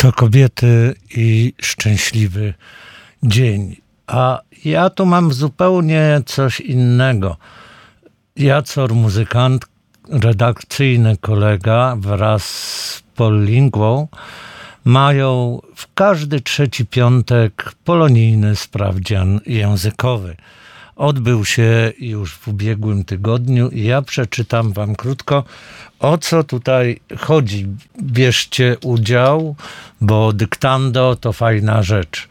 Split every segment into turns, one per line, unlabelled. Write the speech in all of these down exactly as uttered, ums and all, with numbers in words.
To kobiety i szczęśliwy dzień. A ja tu mam zupełnie coś innego. Jacor, muzykant, redakcyjny kolega wraz z Pollinguą mają w każdy trzeci piątek polonijny sprawdzian językowy. Odbył się już w ubiegłym tygodniu i ja przeczytam wam krótko, o co tutaj chodzi. Bierzcie udział, bo dyktando to fajna rzecz.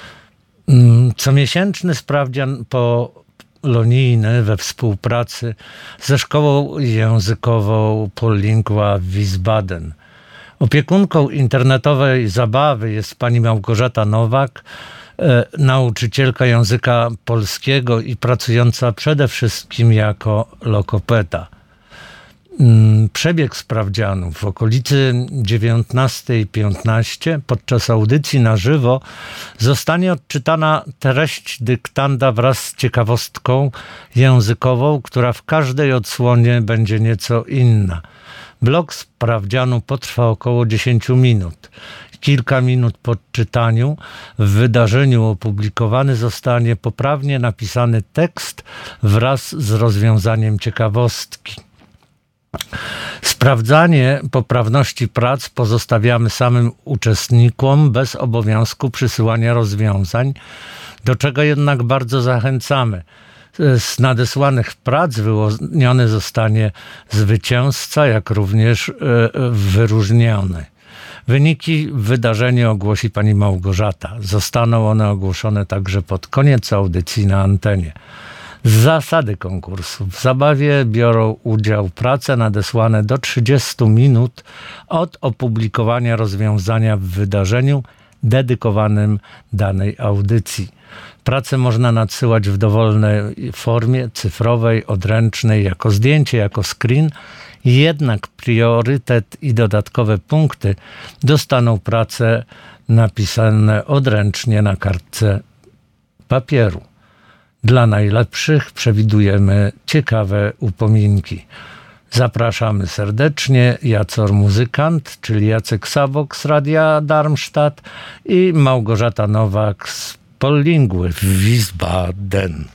Comiesięczny sprawdzian polonijny we współpracy ze szkołą językową Pollingua w Wiesbaden. Opiekunką internetowej zabawy jest pani Małgorzata Nowak, e, nauczycielka języka polskiego i pracująca przede wszystkim jako lokopeda. Przebieg sprawdzianu w okolicy dziewiętnasta piętnaście podczas audycji na żywo zostanie odczytana treść dyktanda wraz z ciekawostką językową, która w każdej odsłonie będzie nieco inna. Blok sprawdzianu potrwa około dziesięć minut. Kilka minut po czytaniu w wydarzeniu opublikowany zostanie poprawnie napisany tekst wraz z rozwiązaniem ciekawostki. Sprawdzanie poprawności prac pozostawiamy samym uczestnikom bez obowiązku przysyłania rozwiązań, do czego jednak bardzo zachęcamy. Z nadesłanych prac wyłoniony zostanie zwycięzca, jak również wyróżniony. Wyniki w wydarzeniu ogłosi pani Małgorzata. Zostaną one ogłoszone także pod koniec audycji na antenie. Zasady konkursu. W zabawie biorą udział prace nadesłane do trzydziestu minut od opublikowania rozwiązania w wydarzeniu dedykowanym danej audycji. Prace można nadsyłać w dowolnej formie, cyfrowej, odręcznej, jako zdjęcie, jako screen. Jednak priorytet i dodatkowe punkty dostaną prace napisane odręcznie na kartce papieru. Dla najlepszych przewidujemy ciekawe upominki. Zapraszamy serdecznie. Jacor Muzykant, czyli Jacek Sabok z Radia Darmstadt i Małgorzata Nowak z Pollingły w Wiesbaden.